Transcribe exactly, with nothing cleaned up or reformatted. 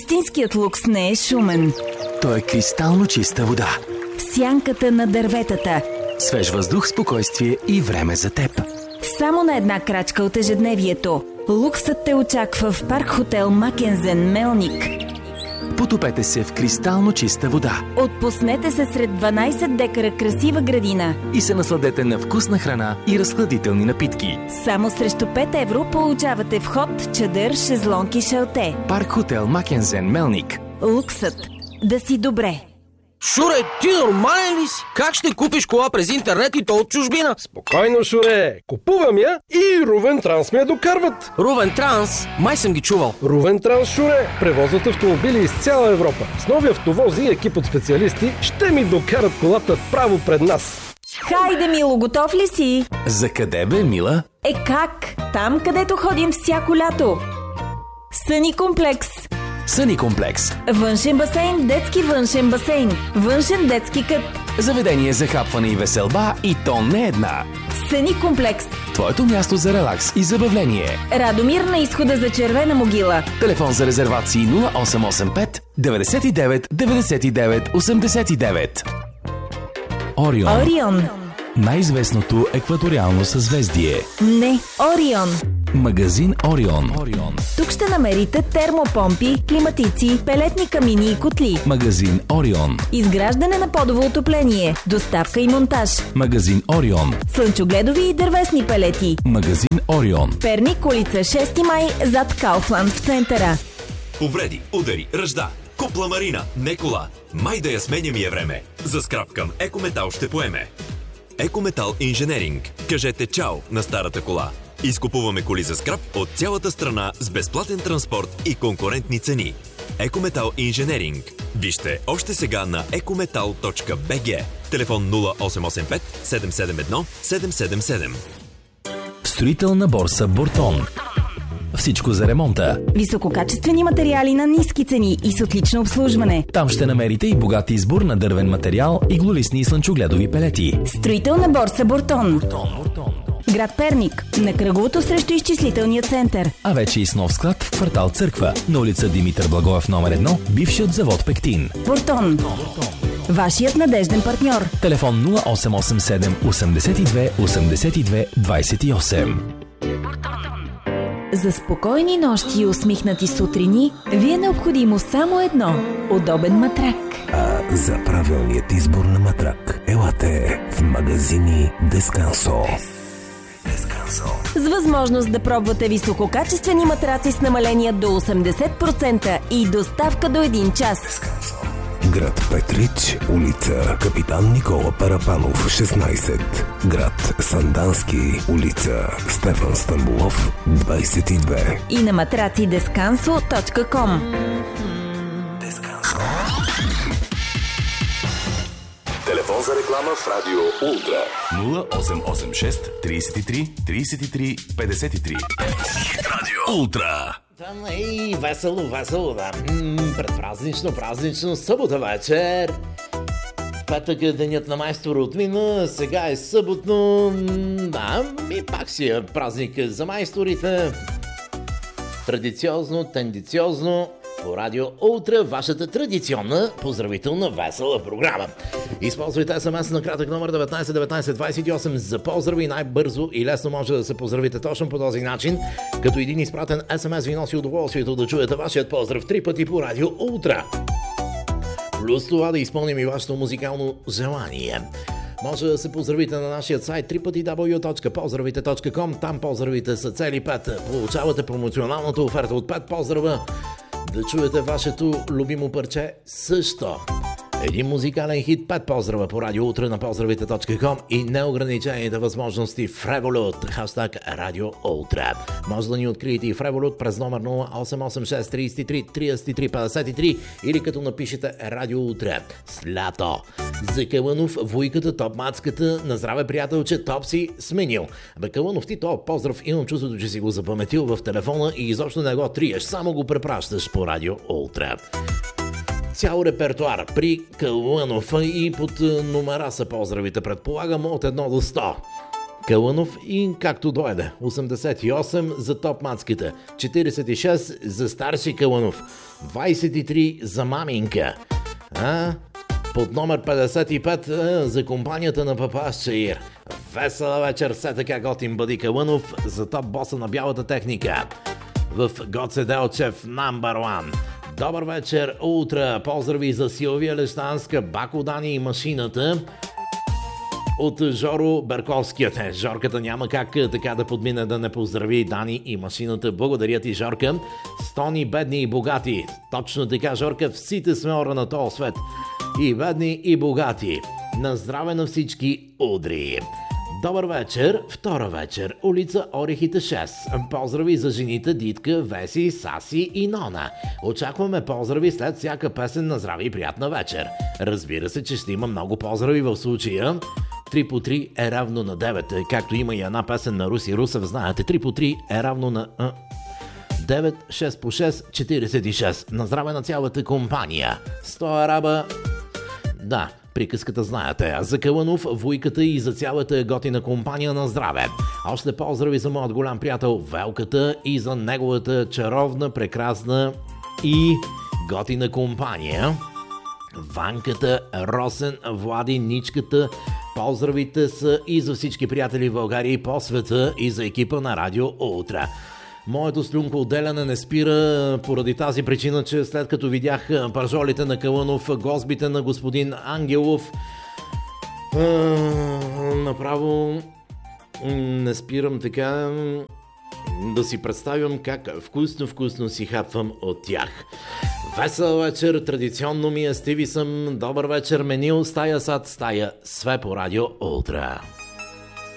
Истинският лукс не е шумен. Той е кристално чиста вода. В сянката на дърветата. Свеж въздух, спокойствие и време за теб. Само на една крачка от ежедневието. Луксът те очаква в парк хотел Макензен, Мелник. Потопете се в кристално чиста вода. Отпуснете се сред дванайсет декара красива градина. И се насладете на вкусна храна и разхладителни напитки. Само срещу пет евро получавате вход, чадър, шезлонг и шалте. Парк хотел Макензен, Мелник. Луксът. Да си добре. Шуре, ти нормален ли си? Как ще купиш кола през интернет и то от чужбина? Спокойно, Шуре. Купувам я и Рувен Транс ме я докарват. Рувен Транс? Май съм ги чувал. Рувен Транс, Шуре, превозват автомобили из цяла Европа. С нови автовози и екип от специалисти ще ми докарат колата право пред нас. Хайде, Мило, готов ли си? За къде бе, Мила? Е как? Там, където ходим всяко лято. Съни комплекс. Съни комплекс. Външен басейн, детски външен басейн. Външен детски кът. Заведение за хапване и веселба, и то не една. Съни комплекс. Твоето място за релакс и забавление. Радомир на изхода за Червена могила. Телефон за резервации нула осем осем пет деветдесет и девет деветдесет и девет осемдесет и девет. Орион. Орион. Най-известното екваториално съзвездие. Не, Орион. Магазин Орион. Орион. Тук ще намерите термопомпи, климатици, пелетни камини и котли. Магазин Орион. Изграждане на подово отопление, доставка и монтаж. Магазин Орион. Слънчогледови и дървесни пелети. Магазин Орион. Перник, улица шести май, зад Кауфланд в центъра. Повреди, удари, ръжда. Купла Марина, не кола. Май да я сменя ми е време. За скрап към Екометал ще поеме. Екометал Инженеринг. Кажете чао на старата кола. Изкупуваме коли за скрап от цялата страна с безплатен транспорт и конкурентни цени. Екометал Инженеринг. Вижте още сега на екометал точка би джи. Телефон нула осем осем пет седем седем едно седем седем седем. Строителна борса Буртон. Всичко за ремонта. Висококачествени материали на ниски цени и с отлично обслужване. Там ще намерите и богат избор на дървен материал, иглолистни и слънчогледови пелети. Строителна борса Буртон. Буртон, Буртон. Град Перник, на кръговото срещу изчислителния център. А вече и с нов склад в квартал Църква, на улица Димитър Благоев номер едно, бившият завод Пектин. Буртон. Вашият надежден партньор. Телефон нула осем осем седем осемдесет и две осемдесет и две двадесет и осем. За спокойни нощи и усмихнати сутрини ви е необходимо само едно – удобен матрак. А за правилният избор на матрак елате в магазини Дескансо. С възможност да пробвате висококачествени матраци с намаления до осемдесет процента и доставка до един час. Град Петрич, улица Капитан Никола Парапанов, шестнайсет. Град Сандански, улица Стефан Стамбулов, двадесет и две. И на матраци дескансо точка ком. Дескансо. Телефон за реклама в Радио Ултра. нула осем осем шест тридесет и три тридесет и три петдесет и три. Радио Ултра. Там ей, весело, весело, да. М-м, предпразнично, празнично, събота вечер. Петък е денят на майстора отмина, сега е съботно. М- да, и пак си е празник за майсторите. Традициозно, тендициозно. По Радио Ултра, вашата традиционна поздравителна весела програма. Използвайте ес ем ес на кратък номер деветнайсет деветнайсет двадесет и осем за поздрави. Най-бързо и лесно може да се поздравите точно по този начин, като един изпратен ес ем ес ви носи удоволствието да чуете вашият поздрав три пъти по Радио Ултра. Плюс това да изпълним и вашето музикално желание. Може да се поздравите на нашия сайт дабъл ю дабъл ю дабъл ю точка поздравите точка ком. Там поздравите са цели пет. Получавате промоционалната оферта от пет поздрава. Да чуете вашето любимо парче също. Един музикален хит, пет поздрава по Радио Утре на поздравите точка ком и неограничените възможности в Revolut. Хаштаг Радио Ултра. Може да ни откриете и в Revolut през номер нула осем осем шест тридесет и три тридесет и три петдесет и три или като напишете Радио Утре. С лято. За Кълънов, вуйката, топ-мацката, на здраве приятелче, топ си сменил. Бе, Кълънов, ти то поздрав, имам чувството, че си го запаметил в телефона и изобщо не го триеш, само го препращаш по Радио Ултра. Цял репертуар при Кълънов и под номера са поздравите, предполагам, от едно до сто. Кълънов и както дойде. осемдесет и осем за топ мацката, четиридесет и шест за старши Кълънов, двадесет и три за маминка. А? Под номер петдесет и пет а, за компанията на папа Шаир. Весела вечер, все така готин бъди Кълънов за топ боса на бялата техника. В Гоце Делчев номер едно. Добър вечер, утре. Поздрави за Силвия Лещанска, Бако Дани и машината. От Жоро Берковският. Жорката няма как така да подмине да не поздрави Дани и машината. Благодаря ти, Жорка. Стони, бедни и богати. Точно така, Жорка, всите сме ора на този свет. И бедни, и богати. На здраве на всички удри. Добър вечер, втора вечер, улица Орехите шест. Поздрави за жените Дитка, Веси, Саси и Нона. Очакваме поздрави след всяка песен на здраве и приятна вечер. Разбира се, че ще има много поздрави в случая. три по три е равно на девет, както има и една песен на Руси Русев, знаете, три по три е равно на девет, шест по шест, четиридесет и шест. На здраве на цялата компания. сто араба, да, приказката знаете. А за Кълънов, вуйката и за цялата готина компания на здраве. Още поздрави за моят голям приятел Велката и за неговата чаровна, прекрасна и готина компания. Ванката, Росен, Влади, Ничката. Поздравите са и за всички приятели в България и по света и за екипа на Радио Ултра. Моето слюнко отделяне не спира поради тази причина, че след като видях пържолите на Кълънов, гозбите на господин Ангелов, а, направо не спирам така да си представям как вкусно-вкусно си хапвам от тях. Весел вечер, традиционно ми е Стиви съм. Добър вечер, меню, стая сад, стая, све по Радио Ултра.